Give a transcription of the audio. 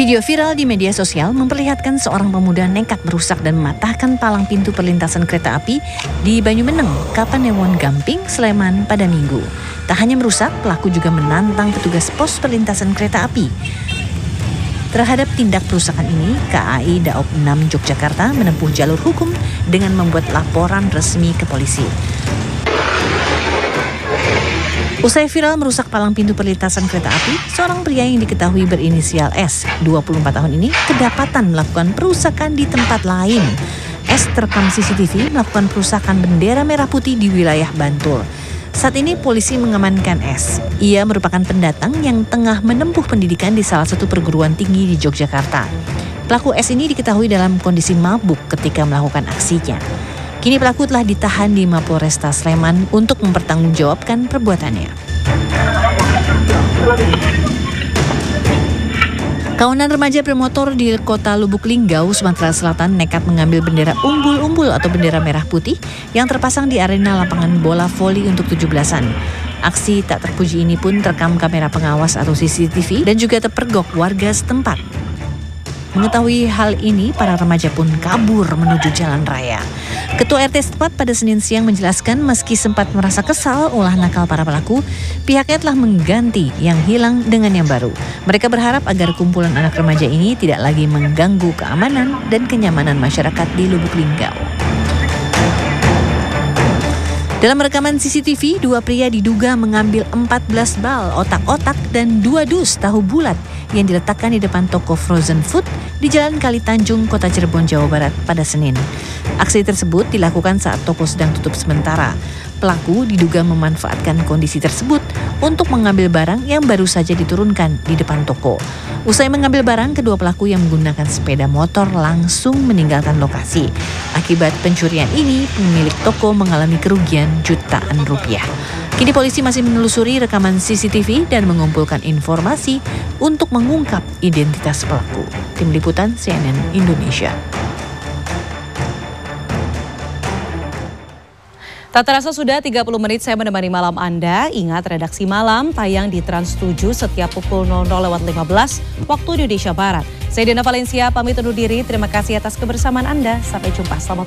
Video viral di media sosial memperlihatkan seorang pemuda nekat merusak dan mematahkan palang pintu perlintasan kereta api di Banyumeneng, Kapanewon Gamping, Sleman pada Minggu. Tak hanya merusak, pelaku juga menantang petugas pos perlintasan kereta api. Terhadap tindak perusakan ini, KAI Daob 6 Yogyakarta menempuh jalur hukum dengan membuat laporan resmi ke polisi. Usai viral merusak palang pintu perlintasan kereta api, seorang pria yang diketahui berinisial S, 24 tahun ini, kedapatan melakukan perusakan di tempat lain. S terekam CCTV melakukan perusakan bendera merah putih di wilayah Bantul. Saat ini polisi mengamankan S. Ia merupakan pendatang yang tengah menempuh pendidikan di salah satu perguruan tinggi di Yogyakarta. Pelaku S ini diketahui dalam kondisi mabuk ketika melakukan aksinya. Kini pelaku telah ditahan di Mapolresta Sleman untuk mempertanggungjawabkan perbuatannya. Kawanan remaja bermotor di kota Lubuk Linggau, Sumatera Selatan nekat mengambil bendera umbul-umbul atau bendera merah putih yang terpasang di arena lapangan bola voli untuk 17-an. Aksi tak terpuji ini pun terekam kamera pengawas atau CCTV dan juga terpergok warga setempat. Mengetahui hal ini, para remaja pun kabur menuju jalan raya. Ketua RT setempat pada Senin siang menjelaskan meski sempat merasa kesal ulah nakal para pelaku, pihaknya telah mengganti yang hilang dengan yang baru. Mereka berharap agar kumpulan anak remaja ini tidak lagi mengganggu keamanan dan kenyamanan masyarakat di Lubuk Linggau. Dalam rekaman CCTV, dua pria diduga mengambil 14 bal otak-otak dan 2 dus tahu bulat yang diletakkan di depan toko frozen food di Jalan Kali Tanjung, Kota Cirebon, Jawa Barat pada Senin. Aksi tersebut dilakukan saat toko sedang tutup sementara. Pelaku diduga memanfaatkan kondisi tersebut untuk mengambil barang yang baru saja diturunkan di depan toko. Usai mengambil barang, kedua pelaku yang menggunakan sepeda motor langsung meninggalkan lokasi. Akibat pencurian ini, pemilik toko mengalami kerugian jutaan rupiah. Kini polisi masih menelusuri rekaman CCTV dan mengumpulkan informasi untuk mengungkap identitas pelaku. Tim Liputan CNN Indonesia. Tak terasa sudah 30 menit saya menemani malam Anda. Ingat, redaksi malam tayang di Trans 7 setiap pukul 00.15 waktu Indonesia Barat. Saya Diana Valencia pamit undur diri. Terima kasih atas kebersamaan Anda. Sampai jumpa. Selamat